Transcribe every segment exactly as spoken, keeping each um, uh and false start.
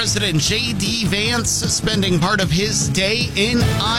President J D Vance spending part of his day in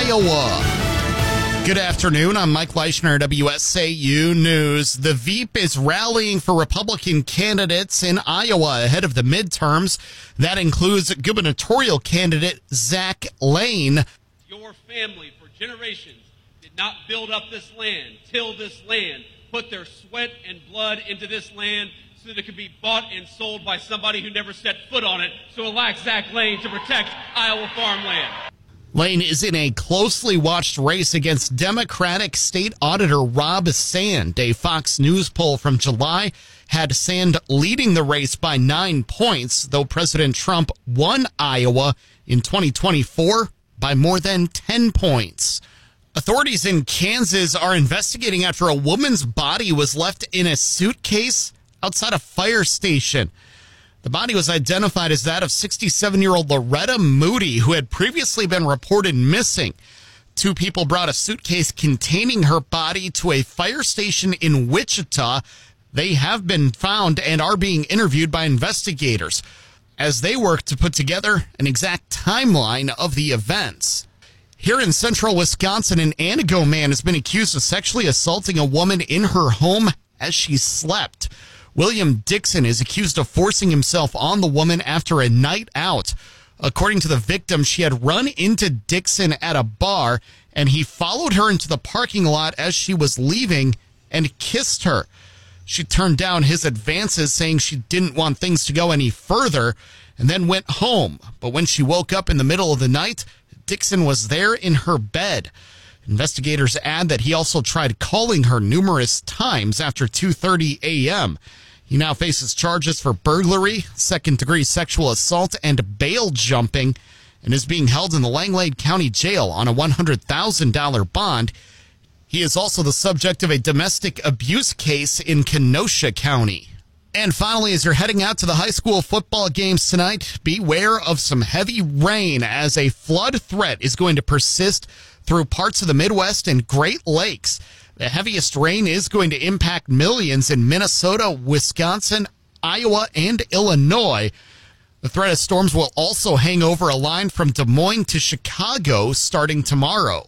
Iowa. Good afternoon. I'm Mike Leishner, W S A U News. The Veep is rallying for Republican candidates in Iowa ahead of the midterms. That includes gubernatorial candidate Zach Lane. Your family for generations did not build up this land, till this land, put their sweat and blood into this land so that it could be bought and sold by somebody who never set foot on it. So elect Zach Lane to protect Iowa farmland. Lane is in a closely watched race against Democratic State Auditor Rob Sand. A Fox News poll from July had Sand leading the race by nine points, though President Trump won Iowa in twenty twenty-four by more than ten points. Authorities in Kansas are investigating after a woman's body was left in a suitcase outside a fire station. The body was identified as that of sixty-seven-year-old Loretta Moody, who had previously been reported missing. Two people brought a suitcase containing her body to a fire station in Wichita. They have been found and are being interviewed by investigators as they work to put together an exact timeline of the events. Here in central Wisconsin, an Antigo man has been accused of sexually assaulting a woman in her home as she slept. William Dixon is accused of forcing himself on the woman after a night out. According to the victim, she had run into Dixon at a bar, and he followed her into the parking lot as she was leaving and kissed her. She turned down his advances, saying she didn't want things to go any further, and then went home. But when she woke up in the middle of the night, Dixon was there in her bed. Investigators add that he also tried calling her numerous times after two thirty a.m. He now faces charges for burglary, second-degree sexual assault, and bail jumping, and is being held in the Langlade County Jail on a one hundred thousand dollars bond. He is also the subject of a domestic abuse case in Kenosha County. And finally, as you're heading out to the high school football games tonight, beware of some heavy rain as a flood threat is going to persist through parts of the Midwest and Great Lakes. The heaviest rain is going to impact millions in Minnesota, Wisconsin, Iowa, and Illinois. The threat of storms will also hang over a line from Des Moines to Chicago starting tomorrow.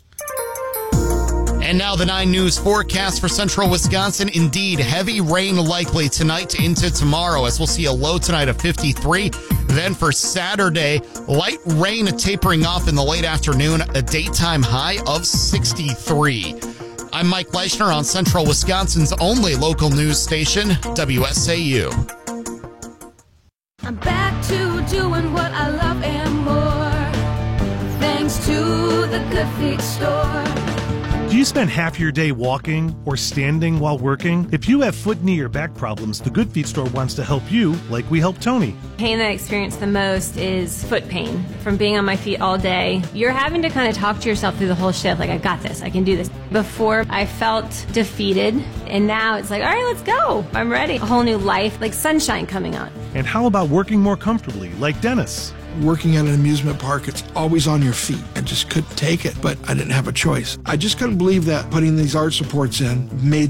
And now the nine News forecast for central Wisconsin. Indeed, heavy rain likely tonight into tomorrow, as we'll see a low tonight of fifty-three. Then for Saturday, light rain tapering off in the late afternoon, a daytime high of sixty-three. I'm Mike Leishner on central Wisconsin's only local news station, W S A U. I'm back to doing what I love and more, thanks to the Good Feet store. Do you spend half your day walking or standing while working? If you have foot, knee, or back problems, the Good Feet store wants to help you like we help Tony. Pain that I experience the most is foot pain from being on my feet all day. You're having to kind of talk to yourself through the whole shift, like, I got this, I can do this. Before, I felt defeated, and now it's like, all right, let's go. I'm ready. A whole new life, like sunshine coming on. And how about working more comfortably, like Dennis? Working at an amusement park, it's always on your feet. I just couldn't take it, but I didn't have a choice. I just couldn't believe that putting these arch supports in made